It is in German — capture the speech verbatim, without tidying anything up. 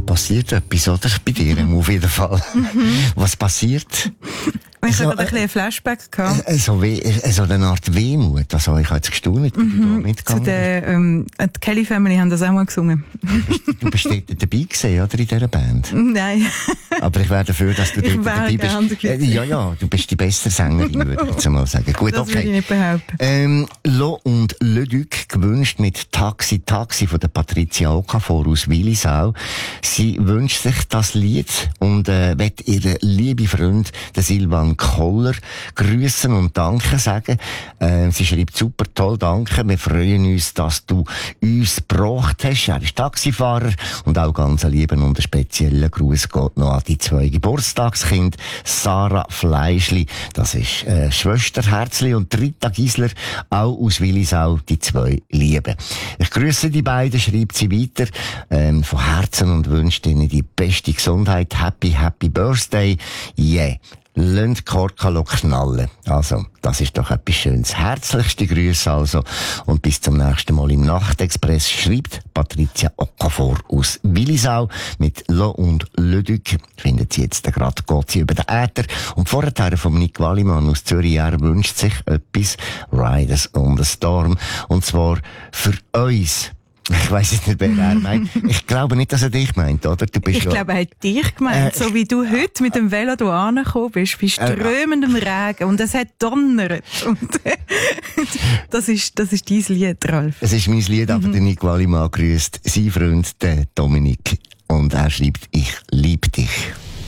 passiert etwas, oder? Bei dir auf jeden Fall. Mhm. Was passiert? Ich so, hatte gerade ein bisschen Flashback gehabt. Äh, so, wie, so eine Art Wehmut. Also, ich habe jetzt gestaunt, wie mhm. du mitgegangen bist. Ähm, die Kelly Family haben das auch mal gesungen. Du bist dort dabei gewesen, oder, in dieser Band? Nein. Aber ich wäre dafür, dass du dort dabei bist. Äh, ja, ja, du bist die beste Sängerin, würde ich jetzt mal sagen. Gut, das okay. würde ich nicht behaupten. Ähm, Lo und Le Duc, gewünscht mit Taxi Taxi von der Patricia Okafor aus Willisau. Sie wünscht sich das Lied und äh, wird ihren lieben Freund, den Silvan Koller, grüßen und Danke sagen. Äh, sie schreibt super toll, danke. Wir freuen uns, dass du uns gebracht hast. Er ist Taxifahrer und auch ganz einen lieben und einen speziellen Gruß geht noch an die zwei Geburtstagskinder. Sarah Fleischli, das ist äh, Schwester Herzli, und Rita Gisler, auch aus Willisau, die zwei Lieben. Ich grüße die beiden, schreibt sie weiter, ähm, von Herzen und wünscht ihnen die beste Gesundheit. Happy, happy Birthday. Yeah. Lasst Korkalo knallen. Also, das ist doch etwas Schönes. Herzlichste Grüße also. Und bis zum nächsten Mal im Nachtexpress, schreibt Patricia Okafor aus Willisau mit Lo und Le Duc. Findet sie jetzt gerade, geht sie über den Äther. Und vorher vom Nick Wallimann aus Zürich, er wünscht sich etwas, Riders on the Storm. Und zwar für uns. Ich weiss es nicht, wer er meint. Ich glaube nicht, dass er dich meint, oder? Du bist ich ja, glaube, er hat dich gemeint. Äh, so wie du heute mit dem Velo hier angekommen bist, bei strömendem äh, Regen. Und es hat donnert. Und das ist, das ist dein Lied, Ralf. Es ist mein Lied, aber mhm. der Nick Wallimann grüßt sein Freund, den Dominik. Und er schreibt, ich liebe dich.